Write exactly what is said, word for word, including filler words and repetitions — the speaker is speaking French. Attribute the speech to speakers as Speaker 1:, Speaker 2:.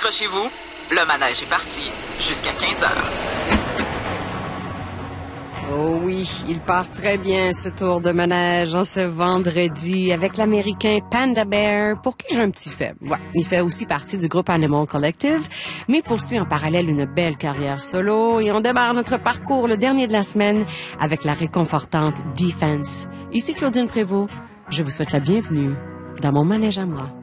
Speaker 1: accrochez-vous, le manège est parti jusqu'à quinze heures.
Speaker 2: Oh oui, il part très bien ce tour de manège en ce vendredi avec l'Américain Panda Bear, pour qui j'ai un petit faible. Ouais, il fait aussi partie du groupe Animal Collective, mais poursuit en parallèle une belle carrière solo et on démarre notre parcours, le dernier de la semaine, avec la réconfortante Defense. Ici Claudine Prévost, je vous souhaite la bienvenue dans mon manège à moi.